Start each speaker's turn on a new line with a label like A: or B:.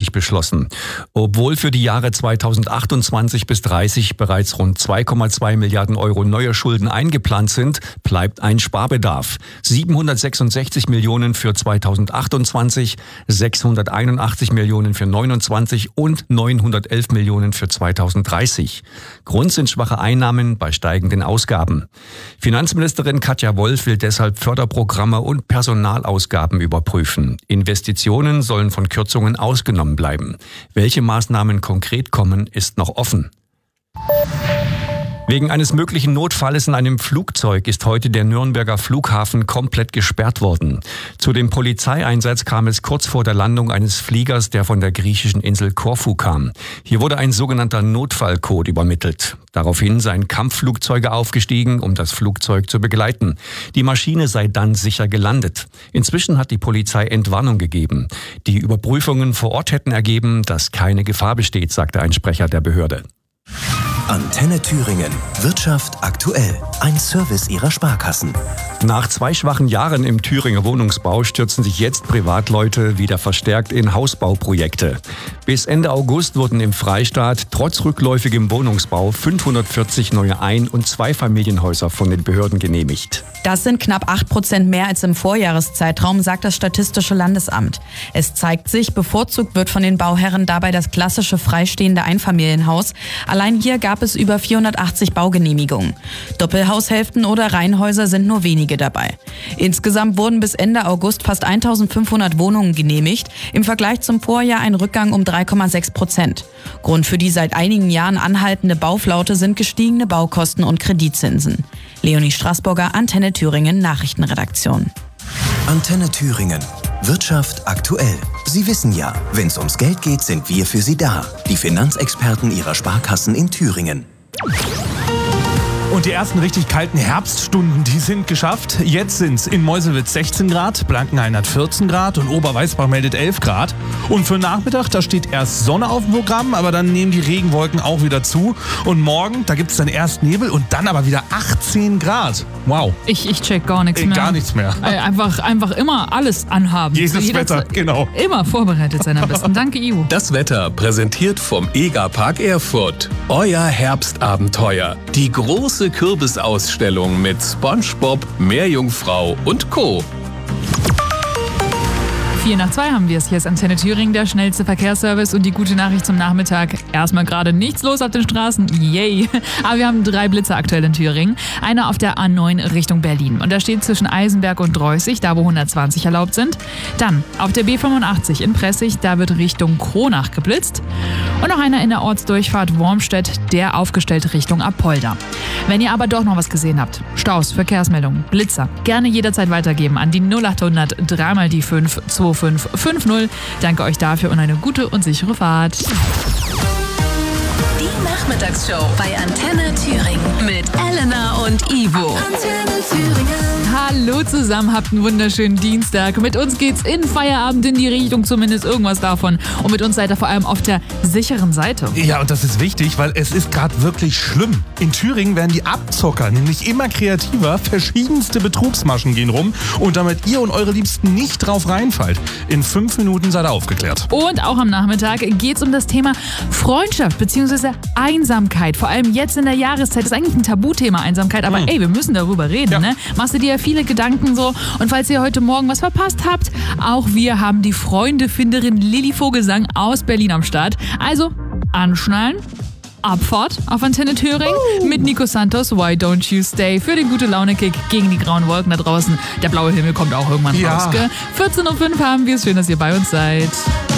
A: 2020 beschlossen. Obwohl für die Jahre 2028 bis 30 bereits rund 2,2 Milliarden Euro neue Schulden eingeplant sind, bleibt ein Sparbedarf. 766 Millionen für 2028, 681 Millionen für 29 und 911 Millionen für 2030. Grund sind schwache Einnahmen bei steigenden Ausgaben. Finanzministerin Katja Wolf will deshalb Förderprogramme und Personalausgaben überprüfen. Investitionen sollen von Kürzungen ausgenommen bleiben. Welche Maßnahmen konkret kommen, ist noch offen. Wegen eines möglichen Notfalles in einem Flugzeug ist heute der Nürnberger Flughafen komplett gesperrt worden. Zu dem Polizeieinsatz kam es kurz vor der Landung eines Fliegers, der von der griechischen Insel Korfu kam. Hier wurde ein sogenannter Notfallcode übermittelt. Daraufhin seien Kampfflugzeuge aufgestiegen, um das Flugzeug zu begleiten. Die Maschine sei dann sicher gelandet. Inzwischen hat die Polizei Entwarnung gegeben. Die Überprüfungen vor Ort hätten ergeben, dass keine Gefahr besteht, sagte ein Sprecher der Behörde.
B: Antenne Thüringen. Wirtschaft aktuell. Ein Service Ihrer Sparkassen.
A: Nach 2 schwachen Jahren im Thüringer Wohnungsbau stürzen sich jetzt Privatleute wieder verstärkt in Hausbauprojekte. Bis Ende August wurden im Freistaat trotz rückläufigem Wohnungsbau 540 neue Ein- und Zweifamilienhäuser von den Behörden genehmigt.
C: Das sind knapp 8% mehr als im Vorjahreszeitraum, sagt das Statistische Landesamt. Es zeigt sich, bevorzugt wird von den Bauherren dabei das klassische freistehende Einfamilienhaus. Allein hier gab es über 480 Baugenehmigungen. Doppelhaushälften oder Reihenhäuser sind nur wenige dabei. Insgesamt wurden bis Ende August fast 1500 Wohnungen genehmigt. Im Vergleich zum Vorjahr ein Rückgang um 3,6%. Grund für die seit einigen Jahren anhaltende Bauflaute sind gestiegene Baukosten und Kreditzinsen. Leonie Straßburger, Antenne Thüringen Nachrichtenredaktion.
B: Antenne Thüringen. Wirtschaft aktuell. Sie wissen ja, wenn es ums Geld geht, sind wir für Sie da. Die Finanzexperten Ihrer Sparkassen in Thüringen.
D: Und die ersten richtig kalten Herbststunden, die sind geschafft. Jetzt sind es in Meuselwitz 16 Grad, Blankenhain hat 14 Grad und Oberweißbach meldet 11 Grad. Und für Nachmittag, da steht erst Sonne auf dem Programm, aber dann nehmen die Regenwolken auch wieder zu. Und morgen, da gibt es dann erst Nebel und dann aber wieder 18 Grad. Wow.
E: Ich check gar nichts mehr.
D: Gar nichts mehr.
E: Einfach immer alles anhaben.
D: Jedes Wetter, genau.
E: Immer vorbereitet sein am besten. Danke, Ivo.
F: Das Wetter präsentiert vom EGA-Park Erfurt. Euer Herbstabenteuer. Die große Kürbisausstellung mit SpongeBob, Meerjungfrau und Co.
E: 4:02 haben wir es. Hier ist Antenne Thüringen, der schnellste Verkehrsservice und die gute Nachricht zum Nachmittag. Erstmal gerade nichts los auf den Straßen. Yay! Aber wir haben 3 Blitze aktuell in Thüringen. Einer auf der A9 Richtung Berlin. Und da steht zwischen Eisenberg und Dreußig, da wo 120 erlaubt sind. Dann auf der B85 in Pressig, da wird Richtung Kronach geblitzt. Und noch einer in der Ortsdurchfahrt Wormstedt, der aufgestellt Richtung Apolda. Wenn ihr aber doch noch was gesehen habt, Staus, Verkehrsmeldungen, Blitzer, gerne jederzeit weitergeben an die 0800 3 die 5 2550. Danke euch dafür und eine gute und sichere Fahrt.
G: Die Nachmittagsshow bei Antenne Thüringen mit Elena und Ivo. Antenne Thüringen.
E: Hallo zusammen, habt einen wunderschönen Dienstag. Mit uns geht's in Feierabend in die Richtung, zumindest irgendwas davon. Und mit uns seid ihr vor allem auf der sicheren Seite.
D: Ja, und das ist wichtig, weil es ist gerade wirklich schlimm. In Thüringen werden die Abzocker nämlich immer kreativer. Verschiedenste Betrugsmaschen gehen rum. Und damit ihr und eure Liebsten nicht drauf reinfallt, in 5 Minuten seid ihr aufgeklärt.
E: Und auch am Nachmittag geht's um das Thema Freundschaft bzw. Einsamkeit. Vor allem jetzt in der Jahreszeit ist eigentlich ein Tabuthema Einsamkeit. Aber ey, wir müssen darüber reden,
D: Ja.
E: ne? Machst du dir ja viele Gedanken so. Und falls ihr heute Morgen was verpasst habt, auch wir haben die Freundefinderin Lilly Vogelsang aus Berlin am Start. Also anschnallen. Abfahrt auf Antenne Thüringen mit Nico Santos, Why Don't You Stay, für den Gute-Laune-Kick gegen die grauen Wolken da draußen. Der blaue Himmel kommt auch irgendwann raus, gell? 14:05 haben wir es. Schön, dass ihr bei uns seid.